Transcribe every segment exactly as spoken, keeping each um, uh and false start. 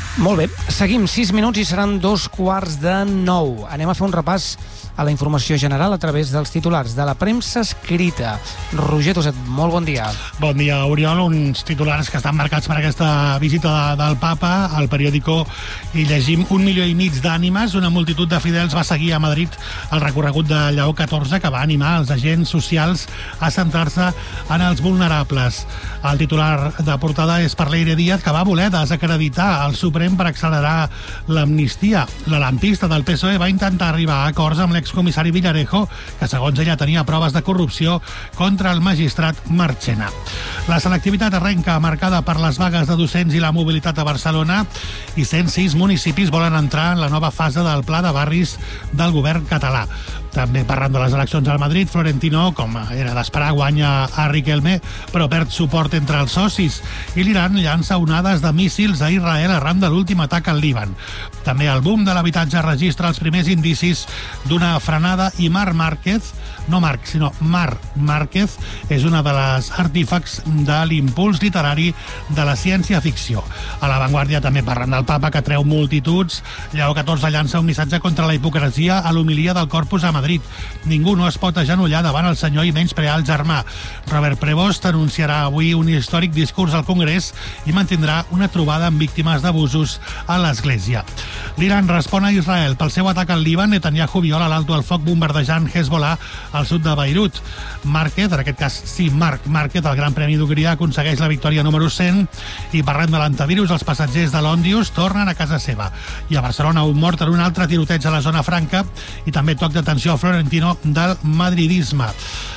Molt bé, seguim sis minuts i seran dos quarts de nou. Anem a fer un repàs a la informació general a través dels titulars de la premsa escrita. Roger Toset, molt bon dia. Bon dia, Oriol. Uns titulars que estan marcats per aquesta visita de, del papa. Al periòdico hi llegim un milió i mig d'ànimes. Una multitud de fidels va seguir a Madrid el recorregut de Lleó catorze, que va animar els agents socials a centrar-se en els vulnerables. El titular de portada és per Leire Díaz, que va voler desacreditar el Suprem per accelerar l'amnistia. La lampista del P S O E va intentar arribar a acords amb l'excomissari Villarejo, que segons ella tenia proves de corrupció contra el magistrat Marchena. La selectivitat arrenca marcada per les vagues de docents i la mobilitat a Barcelona, i cent sis municipis volen entrar en la nova fase del pla de barris del govern català. També parlant de les eleccions al Madrid, Florentino, com era d'esperar, guanya a Riquelme, però perd suport entre els socis, i l'Iran llança onades de míssils a Israel arran de l'últim atac al Líban. També el boom de l'habitatge registra els primers indicis d'una frenada, i Marc Márquez, no Marc, sinó Marc Márquez, és una de les artífecs de l'impuls literari de la ciència-ficció. A La Vanguardia també parlant del papa, que treu multituds. Lleó catorze llança un missatge contra la hipocresia a l'homilia del Corpus a Madrid. Ningú no es pot agenollar davant el senyor i menysprear el germà. Robert Prevost anunciarà avui un històric discurs al Congrés i mantindrà una trobada amb víctimes d'abusos a l'Església. L'Iran respon a Israel pel seu atac al Líban. Netanyahu viola l'alto al foc bombardejant Hezbollah al sud de Beirut. Márquez, en aquest cas sí, Marc Márquez, el Gran Premi d'Hongria, aconsegueix la victòria número cent. I parlem de l'antivirus, els passatgers de l'Òndius tornen a casa seva. I a Barcelona, un mort en un altre tiroteig a la zona franca, i també toc d'atenció a Florentino del madridisme.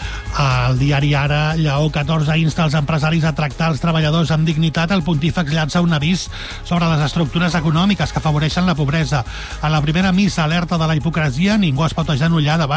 Al diari Ara, Lleó catorze insta els empresaris a tractar els treballadors amb dignitat. El pontífex llança un avís sobre les estructures econòmiques que afavoreixen la pobresa. A la primera missa alerta de la hipocresia. Ningú es pot agenollar davant